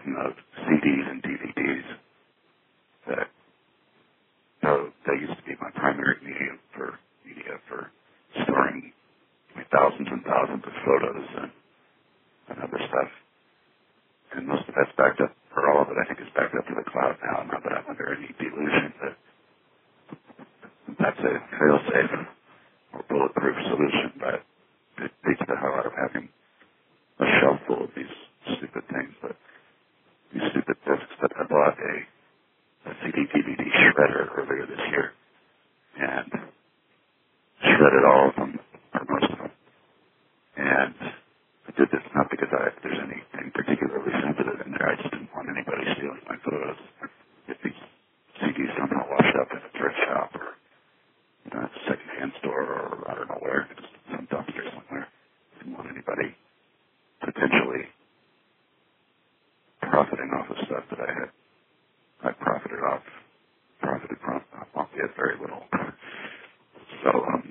talking of CDs and DVDs that, that used to be my primary media for storing thousands and thousands of photos and other stuff. And most of that's backed up, or all of it I think is backed up to the cloud now, not that I'm under any delusion that that's a fail-safe or bulletproof solution, but it beats the hell out of having a shelf full of these stupid things, these stupid discs that I bought a CD DVD shredder earlier this year and shredded all of them, or most of them. And I did this not because there's anything particularly sensitive in there. I just didn't want anybody stealing my photos. If these CDs somehow washed up in a thrift shop or a secondhand store or I don't know where, just some dumpster somewhere. I didn't want anybody potentially profiting off of stuff that I profited from, albeit very little. So,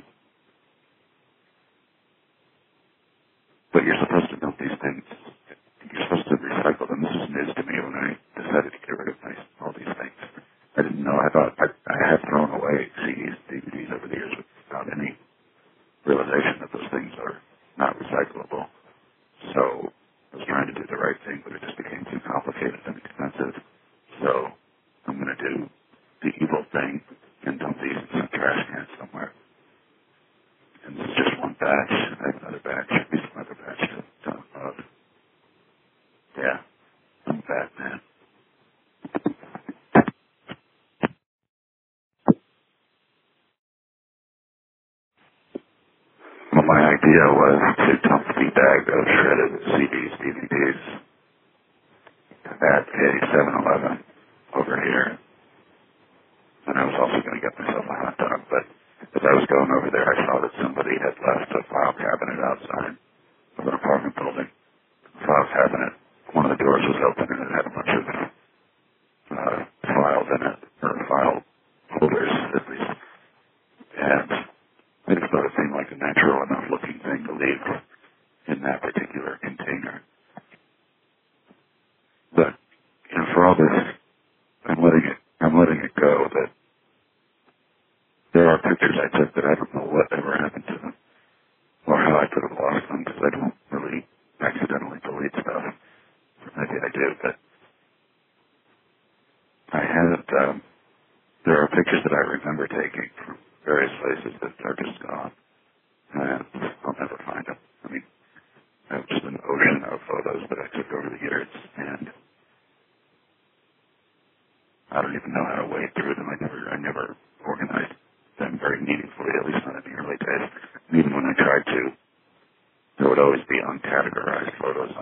but you're supposed to dump these things. You're supposed to recycle them. This is news to me when I decided to get rid of all these things. I didn't know. I thought I had thrown away CDs, DVDs over the years without any realization that those things are not recyclable. So I was trying to do the right thing, but it just became too complicated and expensive. So I'm going to do the evil thing and dump these in some trash can somewhere. And this is just one batch. I have another batch. Should be some other batch to talk about. Yeah, I'm a bad man. Well, my idea was to dump the bag of shredded CDs, DVDs at a 7-Eleven over here. And I was also going to get myself a hot dog, but as I was going over there, I saw that somebody had left a file cabinet outside of an apartment building. The file cabinet, one of the doors was open and it had a bunch of files in it, or file holders at least. And I just thought it seemed like a natural enough looking thing to leave in that particular container. But, for all this, I'm letting it go that there are pictures I took that I don't know what ever happened to them or how I could have lost them because I don't really accidentally delete stuff. Maybe I do, but I had, there are pictures that I remember taking from various places that are just gone, and I'll never find them. I mean, I have just an ocean of photos that I took over the years, and I don't even know how to wade through them. I never organized them very meaningfully, at least not in the early days. And even when I tried to, there would always be uncategorized photos